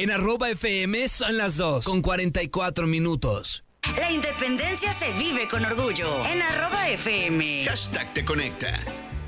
En @FM son las 2:44. La independencia se vive con orgullo. En @FM. #te conecta.